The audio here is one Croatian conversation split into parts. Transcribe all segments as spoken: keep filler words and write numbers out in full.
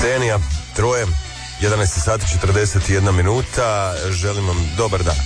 Denija, troje, jedanaest sati četrdeset jedna minuta, želim vam dobar dan.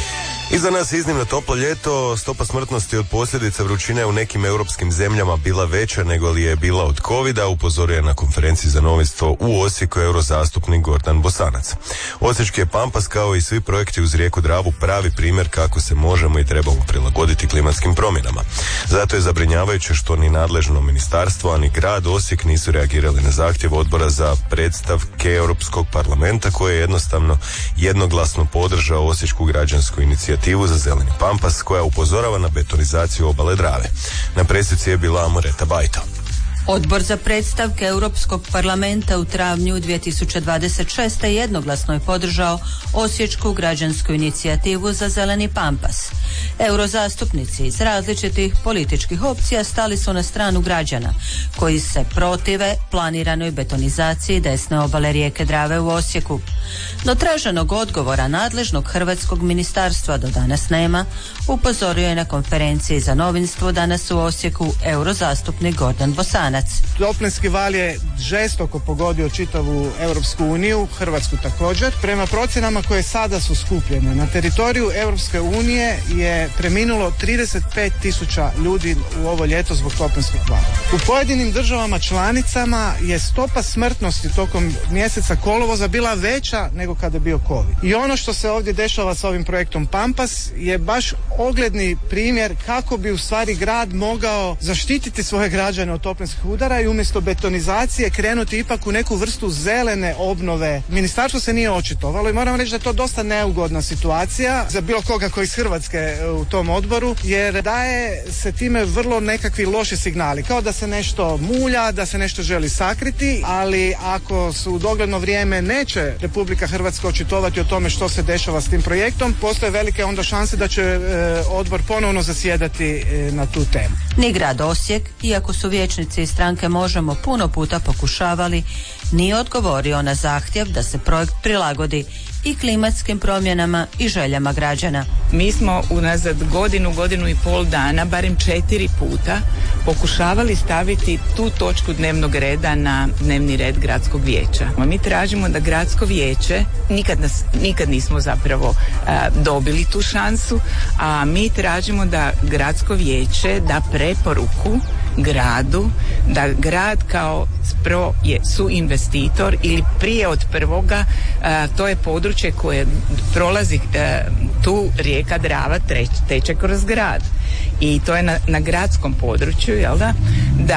Iza nas iznimno toplo ljeto, stopa smrtnosti od posljedica vrućine u nekim europskim zemljama bila veća nego li je bila od covida, upozorio je na konferenciji za novinstvo u Osijeku eurozastupnik Gordan Bosanac. Osječki je Pampas kao i svi projekti uz rijeku Dravu pravi primjer kako se možemo i trebamo prilagoditi klimatskim promjenama. Zato je zabrinjavajuće što ni nadležno ministarstvo, a ni grad Osijek nisu reagirali na zahtjev odbora za predstavke Europskog parlamenta koji je jednostavno jednoglasno podržao osječku građansku inicijativu za zeleni Pampas koja upozorava na betonizaciju obale Drave. Na presici je bila Amoreta Bajto. Odbor za predstavke Europskog parlamenta u travnju dvije tisuće dvadeset šeste. jednoglasno je podržao osječku građansku inicijativu za zeleni Pampas. Eurozastupnici iz različitih političkih opcija stali su na stranu građana koji se protive planiranoj betonizaciji desne obale rijeke Drave u Osijeku. No traženog odgovora nadležnog hrvatskog ministarstva do danas nema, upozorio je na konferenciji za novinstvo danas u Osijeku eurozastupnik Gordan Bosanac. Toplinski val je žestoko pogodio čitavu Europsku uniju, Hrvatsku također. Prema procjenama koje sada su skupljene, na teritoriju Europske unije je preminulo trideset pet tisuća ljudi u ovo ljeto zbog toplinskog vala. U pojedinim državama članicama je stopa smrtnosti tokom mjeseca kolovoza bila veća nego kada je bio COVID. I ono što se ovdje dešava s ovim projektom Pampas je baš ogledni primjer kako bi u stvari grad mogao zaštititi svoje građane od toplinskih udara i umjesto betonizacije krenuti ipak u neku vrstu zelene obnove. Ministarstvo se nije očitovalo i moram reći da je to dosta neugodna situacija za bilo koga koji iz Hrvatske u tom odboru, jer daje se time vrlo nekakvi loši signali, kao da se nešto mulja, da se nešto želi sakriti, ali ako se u dogledno vrijeme neće Republika Hrvatska očitovati o tome što se dešava s tim projektom, postoje velike onda šanse da će e, odbor ponovno zasjedati e, na tu temu. Ni grad Osijek, iako su vijećnici iz stranke Možemo puno puta pokušavali, nije odgovorio na zahtjev da se projekt prilagodi i klimatskim promjenama i željama građana. Mi smo unazad godinu, godinu i pol dana, barem četiri puta, pokušavali staviti tu točku dnevnog reda na dnevni red gradskog vijeća. Mi tražimo da gradsko vijeće, nikad, nas, nikad nismo zapravo a, dobili tu šansu, a mi tražimo da gradsko vijeće da preporuku gradu, da grad kao pro je suinvestitor ili prije od prvoga, a, to je područje koje prolazi a, tu rijeka Drava treć, teče kroz grad i to je na, na gradskom području, jel da? Da